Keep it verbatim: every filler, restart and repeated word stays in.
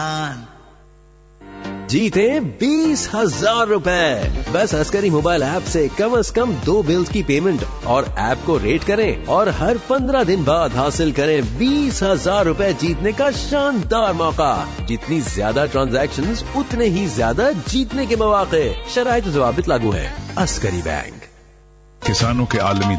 जीते बीस हजार रूपए। बस अस्करी मोबाइल ऐप से कम से कम दो बिल्स की पेमेंट और ऐप को रेट करें और हर पंद्रह दिन बाद हासिल करें बीस हजार रूपए जीतने का शानदार मौका। जितनी ज्यादा ट्रांजैक्शंस उतने ही ज्यादा जीतने के मौके। शराइत व ज़वाबित लागू है। अस्करी बैंक। किसानों के आलमी